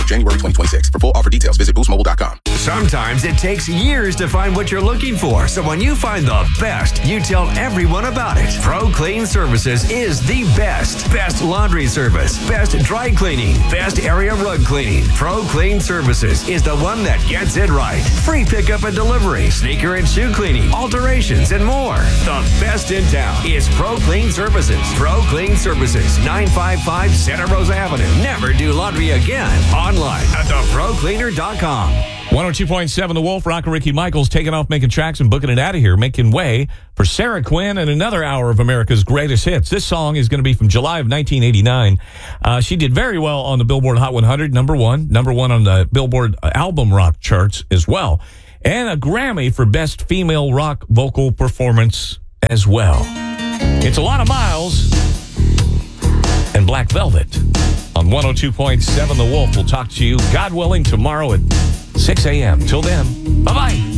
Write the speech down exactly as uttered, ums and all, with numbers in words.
January twenty twenty-six. For full offer details, visit boost mobile dot com. Sometimes it takes years to find what you're looking for. So when you find the best, you tell everyone about it. Pro Clean Services is the best. Best laundry service. Best dry cleaning. Best area rug cleaning. Pro Clean Services is the one that gets it right. Free pickup and delivery. Sneaker and shoe cleaning. Alterations and more. The best in town is Pro Clean Services. Pro Clean Services. nine five five Santa Rosa Avenue. Never do laundry again. Online at the pro cleaner dot com. one oh two point seven The Wolf, Rock and Ricky Michaels taking off, making tracks, and booking it out of here, making way for Sarah Quinn and another hour of America's greatest hits. This song is going to be from July of nineteen eighty-nine. Uh, she did very well on the Billboard Hot one hundred, number one, number one on the Billboard Album Rock charts as well, and a Grammy for Best Female Rock Vocal Performance as well. It's a lot of miles and Black Velvet on one oh two point seven The Wolf. We'll talk to you, God willing, tomorrow at six a.m. Till then, bye-bye.